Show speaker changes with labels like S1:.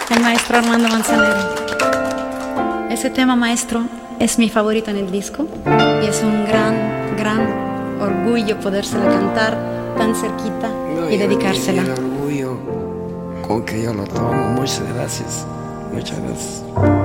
S1: del maestro Armando Manzanero. Ese tema, maestro, es mi favorito en el disco y es un gran orgullo podérsela cantar tan cerquita y dedicársela.
S2: El orgullo con que yo lo tomo. Muchas gracias. Muchas gracias.